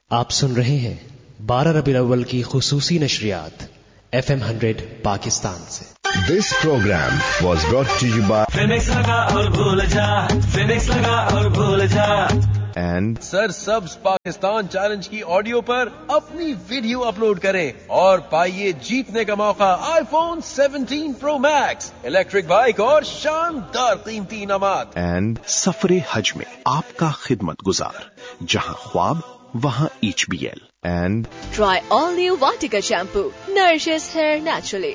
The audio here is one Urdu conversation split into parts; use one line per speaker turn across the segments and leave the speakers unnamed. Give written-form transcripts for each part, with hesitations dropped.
آپ سن رہے ہیں 12 ربیع الاول کی خصوصی نشریات FM 100 پاکستان سے.
This program was brought to you by
Phoenix لگا اور بھول جا, Phoenix لگا اور بھول جا.
and
سر سبز پاکستان چیلنج کی آڈیو پر اپنی ویڈیو اپلوڈ کریں اور پائیے جیتنے کا موقع آئی phone 17 Pro Max, electric bike اور شاندار قیمتی انعامات.
and
سفر حج میں آپ کا خدمت گزار, جہاں خواب وہاں HBL.
and
Try all new Vatika shampoo. Nourishes hair naturally.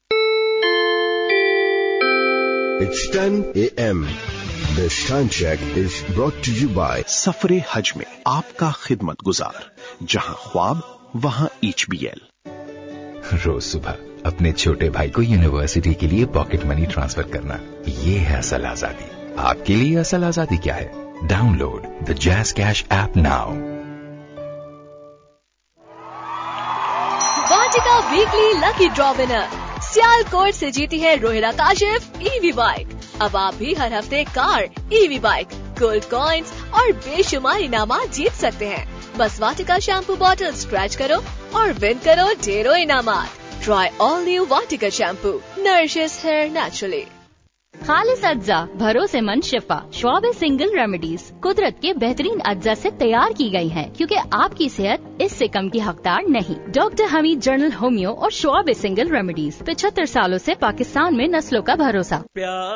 it's 10 a.m. This time check is brought to you by
سفر حج میں آپ کا خدمت گزار, جہاں خواب وہاں HBL.
روز صبح اپنے چھوٹے بھائی کو یونیورسٹی کے لیے پاکٹ منی ٹرانسفر کرنا, یہ ہے اصل آزادی. آپ کے لیے اصل آزادی کیا ہے؟ ڈاؤن لوڈ دا جیز cash app now.
Vatika weekly lucky draw winner. سیال کوٹ سے جیتی ہے روہیلا کاشف EV بائک. اب آپ بھی ہر ہفتے کار, EV بائک, گولڈ کوائنز اور بے شمار انعامات جیت سکتے ہیں. بس واٹیکا شیمپو بوٹل اسکریچ کرو اور ون کرو ڈھیروں انعامات. ٹرائی آل new Vatika shampoo. نرشز hair naturally.
خالص اجزا, بھروسے مند شفا. شعب سنگل ریمیڈیز قدرت کے بہترین اجزا سے تیار کی گئی ہیں, کیونکہ آپ کی صحت اس سے کم کی حقدار نہیں. ڈاکٹر حمید جنرل ہومیو اور شعب سنگل ریمیڈیز 75 سالوں سے پاکستان میں نسلوں کا بھروسہ.